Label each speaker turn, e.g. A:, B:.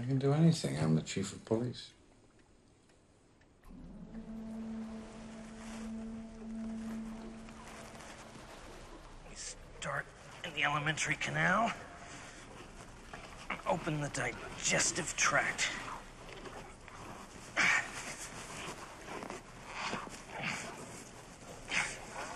A: I can do anything. I'm the chief of police.
B: We start in the alimentary canal. Open the digestive tract.